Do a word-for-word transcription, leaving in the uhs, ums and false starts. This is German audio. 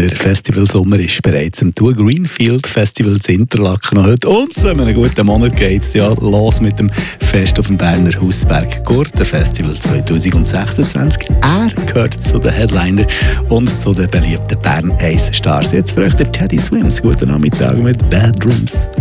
Der Festivalsommer ist bereits am Tour. Greenfield Festival in Interlaken noch heute. Und so in einem guten Monat geht es ja los mit dem Fest auf dem Berner Hausberg Gurtenfestival zwanzig sechsundzwanzig. Er gehört zu den Headliner und zu den beliebten Bern Ace Stars. Jetzt für euch der Teddy Swims. Guten Nachmittag mit Bad Dreams.